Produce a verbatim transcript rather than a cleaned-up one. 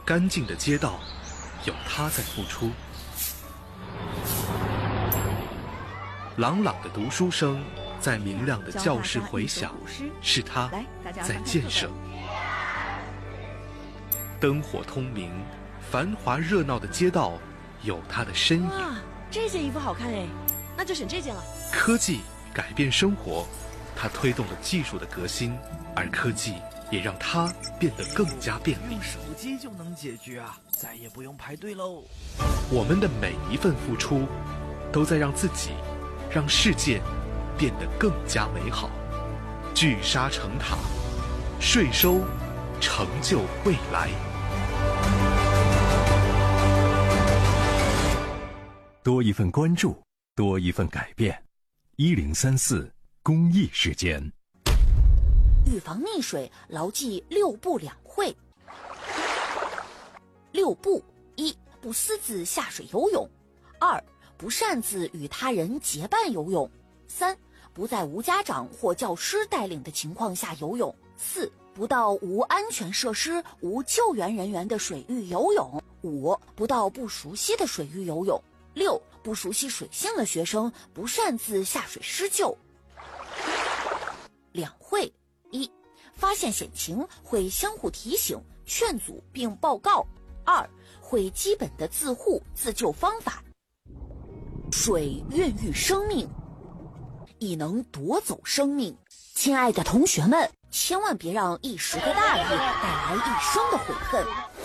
干净的街道有他在付出，朗朗的读书声在明亮的教室回响，是他在建设。灯火通明，繁华热闹的街道有他的身影。 哇，这件衣服好看哎，那就选这件了。 科技改变生活，它推动了技术的革新，而科技也让它变得更加便利。 用手机就能解决啊，再也不用排队喽。 我们的每一份付出，都在让自己、让世界变得更加美好。聚沙成塔，税收成就未来。 多一份关注，多一份改变。一零三四公益时间。 预防溺水，牢记六不两会。六不：一、不私自下水游泳；二、不擅自与他人结伴游泳；三、不在无家长或教师带领的情况下游泳；四、不到无安全设施、无救援人员的水域游泳；五、不到不熟悉的水域游泳；六、不熟悉水性的学生不擅自下水施救。两会：一、发现险情会相互提醒、劝阻并报告；二、会基本的自护自救方法。水孕育生命，亦能夺走生命。亲爱的同学们，千万别让一时的大意带来一生的悔恨。